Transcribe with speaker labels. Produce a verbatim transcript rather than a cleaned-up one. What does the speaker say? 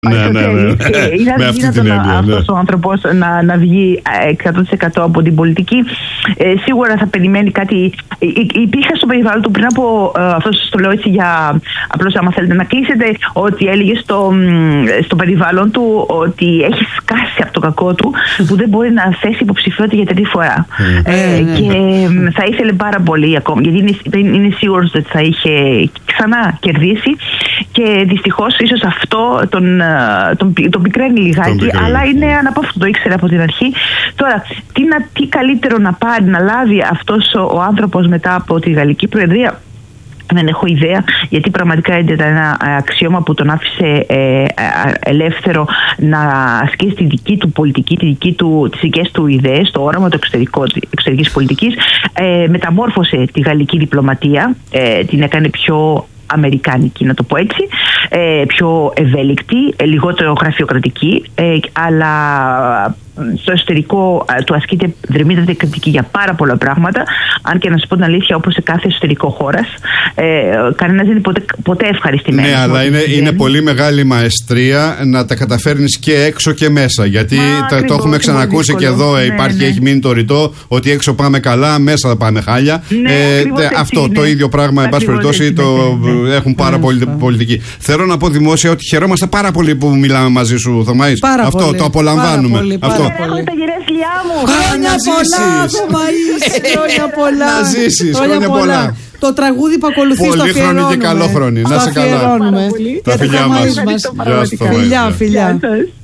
Speaker 1: Ναι, ναι, ναι.
Speaker 2: Είναι αδύνατο αυτός ο άνθρωπος να, να βγει εκατό τοις εκατό από την πολιτική. Ε, σίγουρα θα περιμένει κάτι. Υπήρχε στο περιβάλλον του πριν από ε, αυτό το λέω έτσι για απλώς άμα θέλετε να κλείσετε, ότι έλεγε στο, στο περιβάλλον του ότι έχει σκάσει από το κακό του που δεν μπορεί να θέσει υποψηφιότητα για τρίτη φορά. ε, και ε, θα ήθελε πάρα πολύ ακόμα, γιατί είναι, είναι σίγουρος ότι θα είχε ξανά κερδίσει. Και δυστυχώς ίσως αυτό τον, τον, τον πικραίνει λιγάκι, τον αλλά είναι αναπόφευκτο, το ήξερε από την αρχή. Τώρα, τι, να, τι καλύτερο να πάρει, να λάβει αυτός ο, ο άνθρωπος μετά από τη Γαλλική Προεδρία. Δεν έχω ιδέα, γιατί πραγματικά ήταν ένα αξίωμα που τον άφησε ε, ελεύθερο να ασκήσει τη δική του πολιτική, τη δική του, τις δικές του ιδέες, το όραμα, το εξωτερικό, εξωτερικής πολιτικής. Ε, μεταμόρφωσε τη γαλλική διπλωματία, ε, την έκανε πιο αμερικάνικη, να το πω έτσι, ε, πιο ευέλικτη, ε, λιγότερο γραφειοκρατική, ε, αλλά στο εσωτερικό ε, του ασκείται δρυμύτατη κριτική για πάρα πολλά πράγματα, αν και να σου πω την αλήθεια, όπως σε κάθε εσωτερικό χώρας, ε, κανένας δεν είναι ποτέ, ποτέ ευχαριστημένος.
Speaker 1: Ναι, αλλά είναι, είναι πολύ μεγάλη μαεστρία να τα καταφέρνεις και έξω και μέσα, γιατί Μα, τα, ακριβώς, το έχουμε ξανακούσει και εδώ, ναι, υπάρχει, ναι. έχει μείνει το ρητό ότι έξω πάμε καλά, μέσα θα πάμε χάλια.
Speaker 2: Ναι,
Speaker 1: ε, δε, αυτό
Speaker 2: είναι.
Speaker 1: το ίδιο πράγμα, εν πάση περιπτώσει, το ναι. έχουν πάρα ναι. πολύ πολιτική. Θέλω να πω δημόσια ότι χαιρόμαστε πάρα πολύ που μιλάμε μαζί σου, Θωμαΐς. Αυτό πολύ, το απολαμβάνουμε.
Speaker 2: Πάρα πολύ, πάρα αυτό. Πολύ. Τα γυρέσλιά μου.
Speaker 3: Χρόνια πολλά, Θωμαΐς. Χρόνια πολλά.
Speaker 1: Να ζήσεις, χρόνια πολλά.
Speaker 3: Το τραγούδι που ακολουθεί στο αφιερώνουμε.
Speaker 1: Πολύ χρονή και καλό χρόνο. Να σε καλά.
Speaker 3: Τα φιλιά μας.
Speaker 1: Γεια σου, Θωμαΐς.
Speaker 3: Φιλιά, φιλιά.